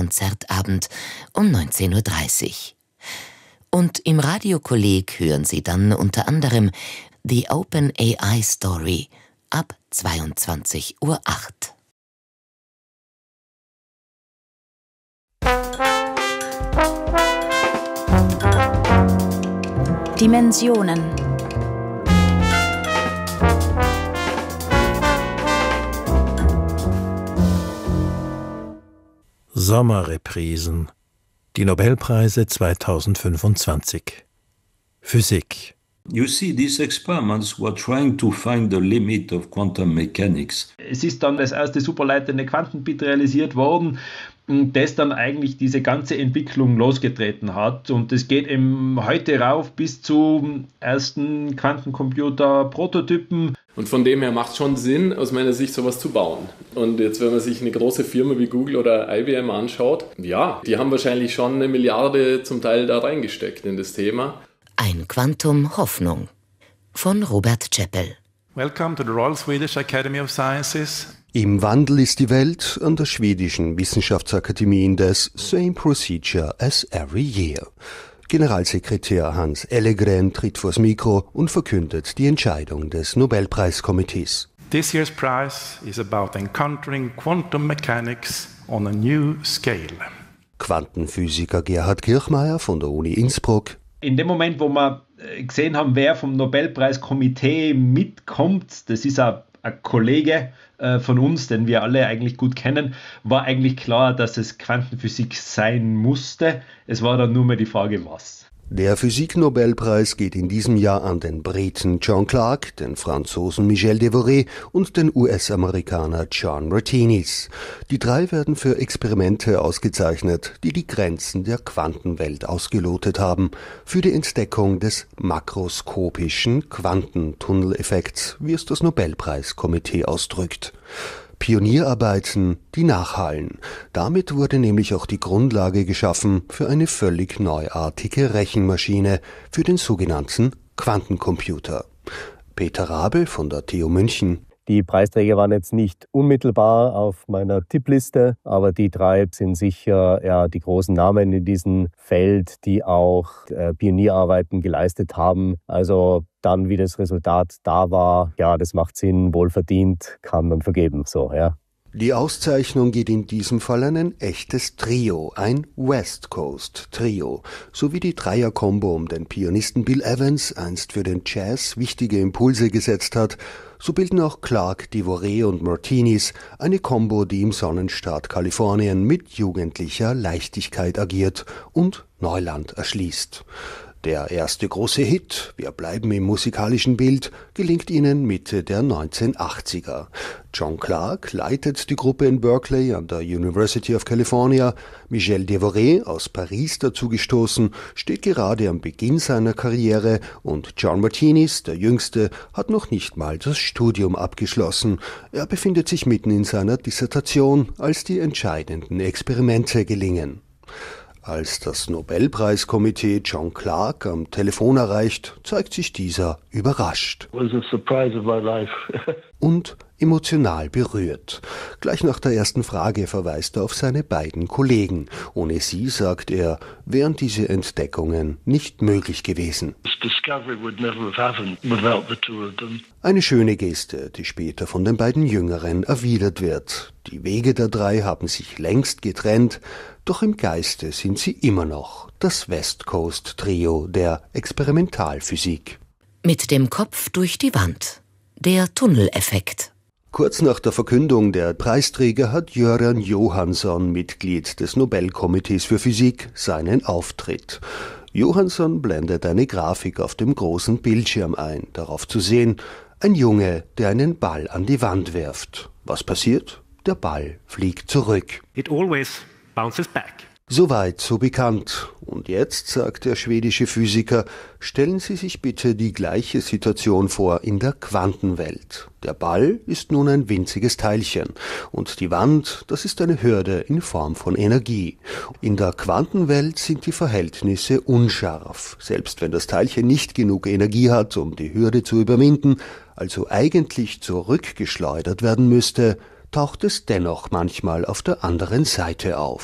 Konzertabend um 19:30 Uhr. Und im Radiokolleg hören Sie dann unter anderem The Open AI Story ab 22:08 Uhr. Dimensionen. Sommerreprisen. Die Nobelpreise 2025. Physik. You see, these experiments were trying to find the limit of quantum mechanics. Es ist dann das erste superleitende Quantenbit realisiert worden, das dann eigentlich diese ganze Entwicklung losgetreten hat. Und es geht eben heute rauf bis zum ersten Quantencomputer-Prototypen. Und von dem her macht es schon Sinn, aus meiner Sicht sowas zu bauen. Und jetzt, wenn man sich eine große Firma wie Google oder IBM anschaut, ja, die haben wahrscheinlich schon 1 Milliarde zum Teil da reingesteckt in das Thema. Ein Quantum Hoffnung von Robert Chappell. Welcome to the Royal Swedish Academy of Sciences. Im Wandel ist die Welt. An der schwedischen Wissenschaftsakademie Indes same procedure as every year. Generalsekretär Hans Ellegren tritt vors Mikro und verkündet die Entscheidung des Nobelpreiskomitees. This year's prize is about encountering quantum mechanics on a new scale. Quantenphysiker Gerhard Kirchmeier von der Uni Innsbruck. In dem Moment, wo wir gesehen haben, wer vom Nobelpreiskomitee mitkommt, das ist ein Kollege von uns, den wir alle eigentlich gut kennen, war eigentlich klar, dass es Quantenphysik sein musste. Es war dann nur mehr die Frage, was. Der Physik-Nobelpreis geht in diesem Jahr an den Briten John Clarke, den Franzosen Michel Devoret und den US-Amerikaner John Martinis. Die drei werden für Experimente ausgezeichnet, die die Grenzen der Quantenwelt ausgelotet haben, für die Entdeckung des makroskopischen Quantentunneleffekts, wie es das Nobelpreiskomitee ausdrückt. Pionierarbeiten, die nachhallen. Damit wurde nämlich auch die Grundlage geschaffen für eine völlig neuartige Rechenmaschine, für den sogenannten Quantencomputer. Peter Rabel von der TU München. Die Preisträger waren jetzt nicht unmittelbar auf meiner Tippliste, aber die drei sind sicher die großen Namen in diesem Feld, die auch Pionierarbeiten geleistet haben. Also dann, wie das Resultat da war, ja, das macht Sinn, wohlverdient, kann man vergeben. So, ja. Die Auszeichnung geht in diesem Fall an ein echtes Trio, ein West Coast Trio, sowie die Dreierkombo um den Pianisten Bill Evans einst für den Jazz wichtige Impulse gesetzt hat. So bilden auch Clarke, Devoret und Martinis eine Kombo, die im Sonnenstaat Kalifornien mit jugendlicher Leichtigkeit agiert und Neuland erschließt. Der erste große Hit, wir bleiben im musikalischen Bild, gelingt ihnen Mitte der 1980er. John Clarke leitet die Gruppe in Berkeley an der University of California. Michel Devoret, aus Paris dazugestoßen, steht gerade am Beginn seiner Karriere und John Martinis, der Jüngste, hat noch nicht mal das Studium abgeschlossen. Er befindet sich mitten in seiner Dissertation, als die entscheidenden Experimente gelingen. Als das Nobelpreiskomitee John Clarke am Telefon erreicht, zeigt sich dieser überrascht. Was a surprise of my life. Und emotional berührt. Gleich nach der ersten Frage verweist er auf seine beiden Kollegen. Ohne sie, sagt er, wären diese Entdeckungen nicht möglich gewesen. Eine schöne Geste, die später von den beiden Jüngeren erwidert wird. Die Wege der drei haben sich längst getrennt, doch im Geiste sind sie immer noch das West Coast Trio der Experimentalphysik. Mit dem Kopf durch die Wand. Der Tunneleffekt. Kurz nach der Verkündung der Preisträger hat Göran Johansson, Mitglied des Nobelkomitees für Physik, seinen Auftritt. Johansson blendet eine Grafik auf dem großen Bildschirm ein. Darauf zu sehen, ein Junge, der einen Ball an die Wand wirft. Was passiert? Der Ball fliegt zurück. It always bounces back. Soweit, so bekannt. Und jetzt, sagt der schwedische Physiker, stellen Sie sich bitte die gleiche Situation vor in der Quantenwelt. Der Ball ist nun ein winziges Teilchen und die Wand, das ist eine Hürde in Form von Energie. In der Quantenwelt sind die Verhältnisse unscharf, selbst wenn das Teilchen nicht genug Energie hat, um die Hürde zu überwinden, also eigentlich zurückgeschleudert werden müsste, taucht es dennoch manchmal auf der anderen Seite auf.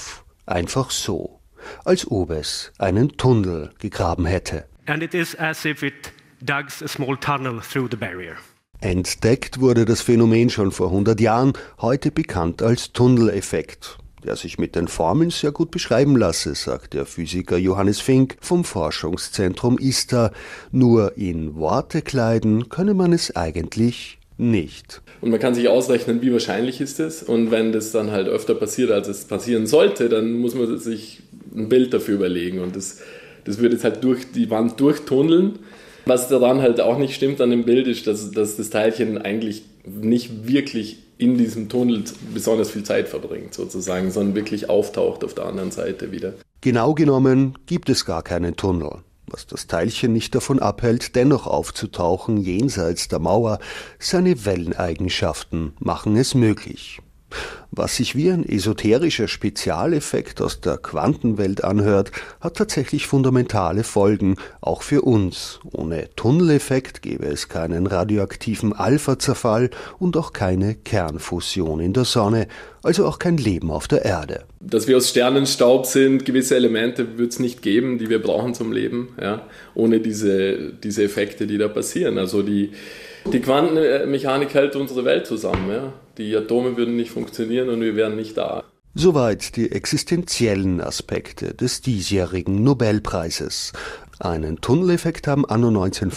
Einfach so, als ob es einen Tunnel gegraben hätte. And it is as if it dug a small tunnel through the barrier. Entdeckt wurde das Phänomen schon vor 100 Jahren, heute bekannt als Tunneleffekt, der sich mit den Formeln sehr gut beschreiben lasse, sagt der Physiker Johannes Fink vom Forschungszentrum ISTA. Nur in Worte kleiden könne man es eigentlich nicht. Und man kann sich ausrechnen, wie wahrscheinlich ist es. Und wenn das dann halt öfter passiert, als es passieren sollte, dann muss man sich ein Bild dafür überlegen. Und das wird jetzt halt durch die Wand durchtunneln. Was daran halt auch nicht stimmt an dem Bild ist, dass das Teilchen eigentlich nicht wirklich in diesem Tunnel besonders viel Zeit verbringt, sozusagen, sondern wirklich auftaucht auf der anderen Seite wieder. Genau genommen gibt es gar keinen Tunnel, was das Teilchen nicht davon abhält, dennoch aufzutauchen jenseits der Mauer. Seine Welleneigenschaften machen es möglich. Was sich wie ein esoterischer Spezialeffekt aus der Quantenwelt anhört, hat tatsächlich fundamentale Folgen, auch für uns. Ohne Tunneleffekt gäbe es keinen radioaktiven Alpha-Zerfall und auch keine Kernfusion in der Sonne, also auch kein Leben auf der Erde. Dass wir aus Sternenstaub sind, gewisse Elemente wird es nicht geben, die wir brauchen zum Leben, ja, ohne diese Effekte, die da passieren. Also die Quantenmechanik hält unsere Welt zusammen. Ja. Die Atome würden nicht funktionieren und wir wären nicht da. Soweit die existenziellen Aspekte des diesjährigen Nobelpreises. Einen Tunneleffekt haben anno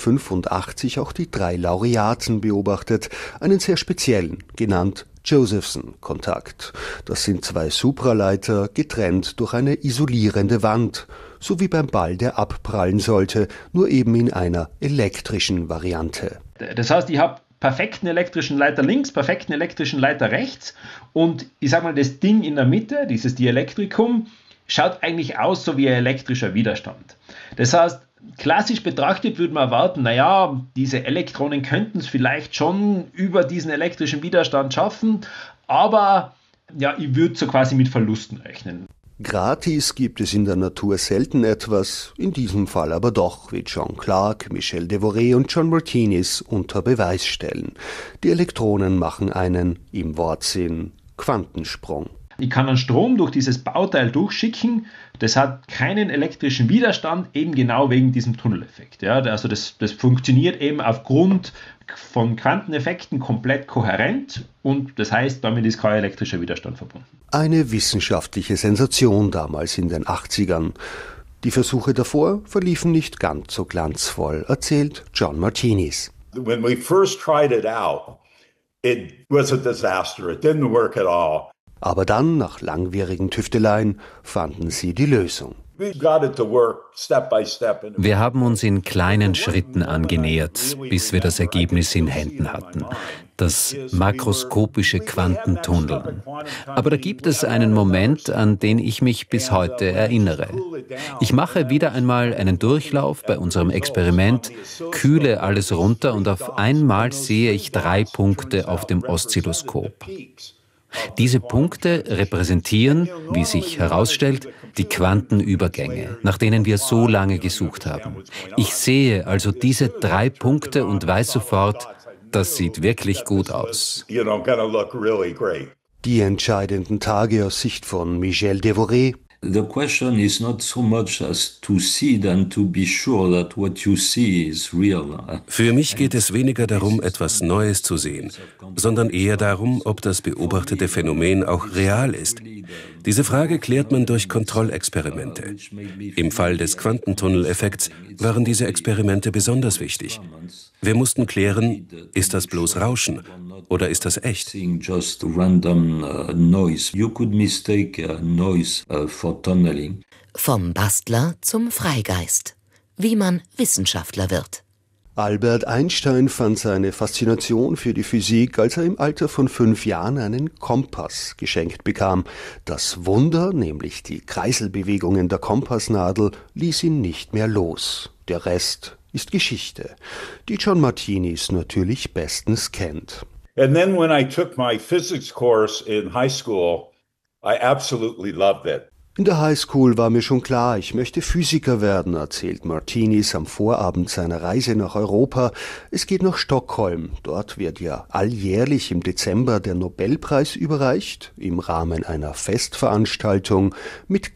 1985 auch die 3 Laureaten beobachtet, einen sehr speziellen, genannt Josephson-Kontakt. Das sind 2 Supraleiter, getrennt durch eine isolierende Wand, so wie beim Ball, der abprallen sollte, nur eben in einer elektrischen Variante. Das heißt, ich habe perfekten elektrischen Leiter links, perfekten elektrischen Leiter rechts und ich sag mal, das Ding in der Mitte, dieses Dielektrikum, schaut eigentlich aus so wie ein elektrischer Widerstand. Das heißt, klassisch betrachtet würde man erwarten, naja, diese Elektronen könnten es vielleicht schon über diesen elektrischen Widerstand schaffen, aber ja, ich würde so quasi mit Verlusten rechnen. Gratis gibt es in der Natur selten etwas, in diesem Fall aber doch, wie John Clark, Michel Devoret und John Martinis unter Beweis stellen. Die Elektronen machen einen, im Wortsinn, Quantensprung. Ich kann einen Strom durch dieses Bauteil durchschicken, das hat keinen elektrischen Widerstand, eben genau wegen diesem Tunneleffekt. Ja, also das funktioniert eben aufgrund von Quanteneffekten komplett kohärent und das heißt, damit ist kein elektrischer Widerstand verbunden. Eine wissenschaftliche Sensation damals in den 80ern. Die Versuche davor verliefen nicht ganz so glanzvoll, erzählt John Martinis. When we first tried it out, it was a disaster. It didn't work at all. Aber dann, nach langwierigen Tüfteleien, fanden sie die Lösung. Wir haben uns in kleinen Schritten angenähert, bis wir das Ergebnis in Händen hatten. Das makroskopische Quantentunneln. Aber da gibt es einen Moment, an den ich mich bis heute erinnere. Ich mache wieder einmal einen Durchlauf bei unserem Experiment, kühle alles runter und auf einmal sehe ich 3 Punkte auf dem Oszilloskop. Diese Punkte repräsentieren, wie sich herausstellt, die Quantenübergänge, nach denen wir so lange gesucht haben. Ich sehe also diese 3 Punkte und weiß sofort, das sieht wirklich gut aus. Die entscheidenden Tage aus Sicht von Michel Devoret. The question is not so much as to see than to be sure that what you see is real. Für mich geht es weniger darum, etwas Neues zu sehen, sondern eher darum, ob das beobachtete Phänomen auch real ist. Diese Frage klärt man durch Kontrollexperimente. Im Fall des Quantentunneleffekts waren diese Experimente besonders wichtig. Wir mussten klären, ist das bloß Rauschen oder ist das echt? Just random noise. You could mistake noise for tunneling. Vom Bastler zum Freigeist. Wie man Wissenschaftler wird. Albert Einstein fand seine Faszination für die Physik, als er im Alter von 5 Jahren einen Kompass geschenkt bekam. Das Wunder, nämlich die Kreiselbewegungen der Kompassnadel, ließ ihn nicht mehr los. Der Rest ist Geschichte, die John Martinis natürlich bestens kennt. And then when I took my physics course in high school, I absolutely loved it. In der Highschool war mir schon klar, ich möchte Physiker werden, erzählt Martinis am Vorabend seiner Reise nach Europa. Es geht nach Stockholm. Dort wird ja alljährlich im Dezember der Nobelpreis überreicht, im Rahmen einer Festveranstaltung mit